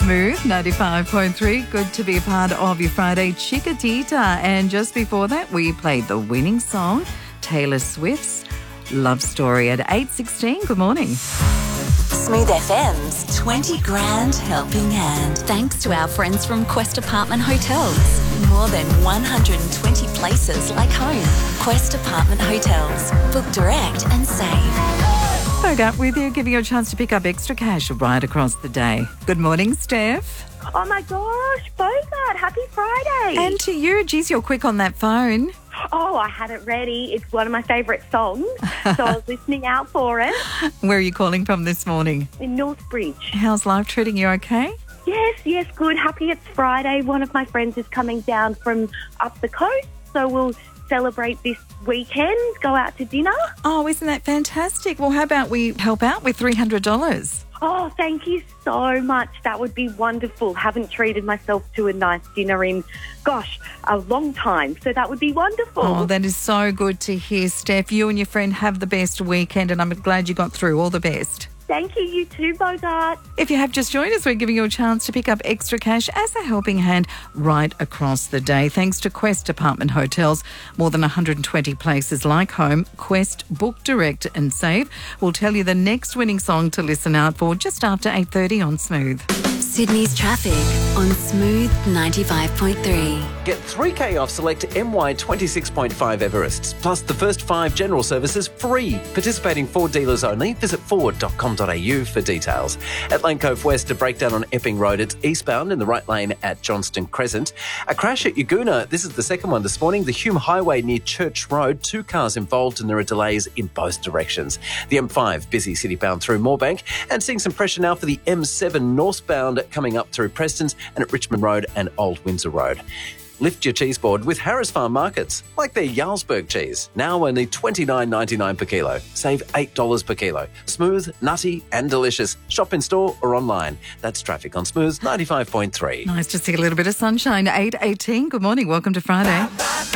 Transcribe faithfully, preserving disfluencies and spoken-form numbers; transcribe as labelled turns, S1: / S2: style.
S1: Smooth ninety-five point three. Good to be a part of your Friday Chiquitita. And just before that, we played the winning song, Taylor Swift's Love Story at eight sixteen. Good morning.
S2: Smooth F M's twenty grand helping hand. Thanks to our friends from Quest Apartment Hotels. More than one hundred twenty places like home. Quest Apartment Hotels. Book direct and save.
S1: Bogart with you, giving you a chance to pick up extra cash right across the day. Good morning, Steph.
S3: Oh my gosh, Bogart, happy Friday.
S1: And to you, geez, you're quick on that phone.
S3: Oh, I had it ready. It's one of my favourite songs, so I was listening out for it.
S1: Where are you calling from this morning?
S3: In Northbridge.
S1: How's life treating you okay?
S3: Yes, yes, good. Happy it's Friday. One of my friends is coming down from up the coast, so we'll celebrate this weekend, go out to dinner.
S1: Oh, isn't that fantastic? Well, how about we help out with three hundred dollars?
S3: Oh, thank you so much. That would be wonderful. Haven't treated myself to a nice dinner in, gosh, a long time. So that would be wonderful.
S1: Oh, that is so good to hear, Steph. You and your friend have the best weekend, and I'm glad you got through. All the best.
S3: Thank you, you too, Bogart.
S1: If you have just joined us, we're giving you a chance to pick up extra cash as a helping hand right across the day. Thanks to Quest Apartment Hotels. More than one hundred twenty places like home. Quest, book direct and save. We'll tell you the next winning song to listen out for just after eight thirty on Smooth.
S2: Sydney's traffic on Smooth ninety-five point three.
S4: Get three K off select M Y twenty-six point five Everests, plus the first five general services free. Participating Ford dealers only. Visit ford dot com dot a u for details. At Lane Cove West, a breakdown on Epping Road. It's eastbound in the right lane at Johnston Crescent. A crash at Yagoona. This is the second one this morning. The Hume Highway near Church Road. Two cars involved and there are delays in both directions. The M five busy citybound through Moorebank, and seeing some pressure now for the M seven northbound coming up through Prestons and at Richmond Road and Old Windsor Road. Lift your cheese board with Harris Farm Markets, like their Jarlsberg cheese. Now only twenty-nine ninety-nine per kilo. Save eight dollars per kilo. Smooth, nutty and delicious. Shop in store or online. That's traffic on Smooth ninety-five point three.
S1: Nice to see a little bit of sunshine. eight eighteen. Good morning. Welcome to Friday.